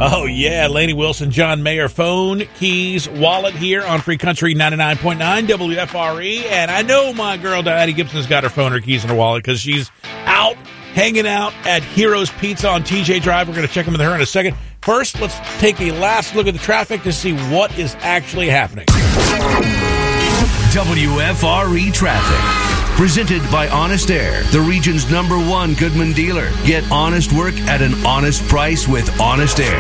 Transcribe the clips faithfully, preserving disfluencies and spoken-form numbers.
Oh, yeah. Lainey Wilson, John Mayer, phone, keys, wallet here on Free Country ninety-nine point nine W F R E. And I know my girl Diana Gibson's got her phone, her keys, and her wallet because she's out hanging out at Heroes Pizza on T J Drive. We're going to check in with her in a second. First, let's take a last look at the traffic to see what is actually happening. W F R E traffic. Presented by Honest Air, the region's number one Goodman dealer. Get honest work at an honest price with Honest Air.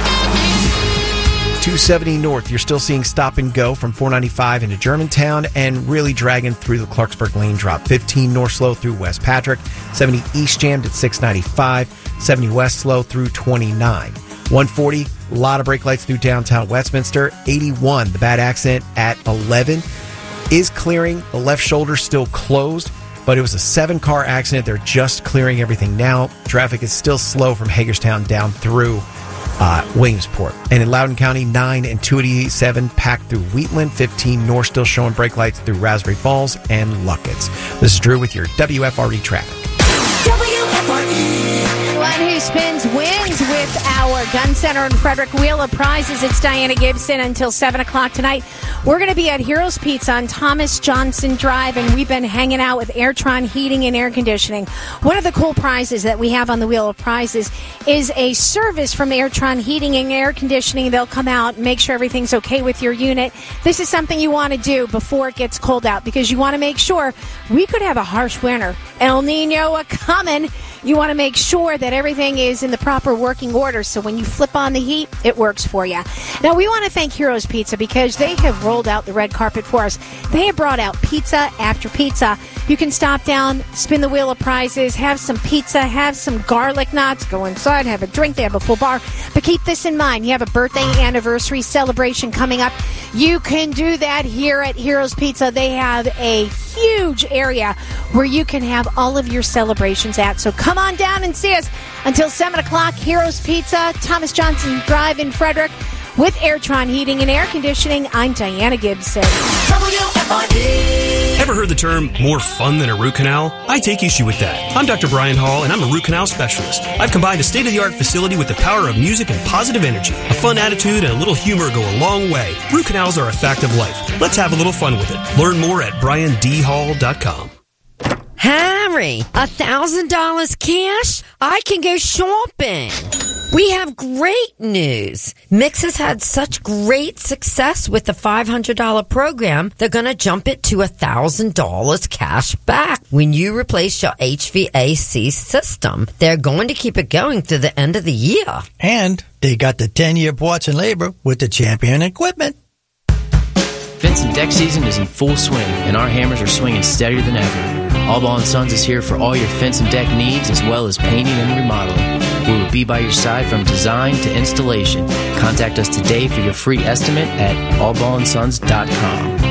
two seventy north, you're still seeing stop and go from four ninety-five into Germantown and really dragging through the Clarksburg lane drop. fifteen north slow through West Patrick. seventy east jammed at six ninety-five. seventy west slow through twenty-nine. one forty, a lot of brake lights through downtown Westminster. eighty-one, the bad accident at eleven is clearing. The left shoulder still closed, but it was a seven-car accident. They're just clearing everything now. Traffic is still slow from Hagerstown down through uh, Williamsport. And in Loudoun County, nine and two eighty-seven packed through Wheatland. fifteen north still showing brake lights through Raspberry Falls and Luckett's. This is Drew with your W F R E traffic. W F R E. One who spins wins with our Gun Center and Frederick Wheel of Prizes. It's Diana Gibson until seven o'clock tonight. We're going to be at Heroes Pizza on Thomas Johnson Drive, and we've been hanging out with Airtron Heating and Air Conditioning. One of the cool prizes that we have on the Wheel of Prizes is a service from Airtron Heating and Air Conditioning. They'll come out and make sure everything's okay with your unit. This is something you want to do before it gets cold out because you want to make sure we could have a harsh winter. El Nino a coming. You want to make sure that everything is in the proper working order so when you flip on the heat, it works for you. Now, we want to thank Heroes Pizza because they have rolled out the red carpet for us. They have brought out pizza after pizza. You can stop down, spin the Wheel of Prizes, have some pizza, have some garlic knots, go inside, have a drink. They have a full bar. But keep this in mind. You have a birthday anniversary celebration coming up. You can do that here at Heroes Pizza. They have a huge area where you can have all of your celebrations at. So come on down and see us until seven o'clock. Heroes Pizza, Thomas Johnson Drive in Frederick. With Airtron Heating and Air Conditioning, I'm Diana Gibson. W F R E. Ever heard the term more fun than a root canal? I take issue with that. I'm Doctor Brian Hall, and I'm a root canal specialist. I've combined a state-of-the-art facility with the power of music and positive energy. A fun attitude and a little humor go a long way. Root canals are a fact of life. Let's have a little fun with it. Learn more at brian d hall dot com. Harry, a thousand dollars cash? I can go shopping. We have great news. Mix has had such great success with the five hundred dollars program, they're going to jump it to one thousand dollars cash back when you replace your H V A C system. They're going to keep it going through the end of the year. And they got the ten-year parts and labor with the Champion equipment. Fence and deck season is in full swing, and our hammers are swinging steadier than ever. Allball and Sons is here for all your fence and deck needs, as well as painting and remodeling. We will be by your side from design to installation. Contact us today for your free estimate at all ball and sons dot com.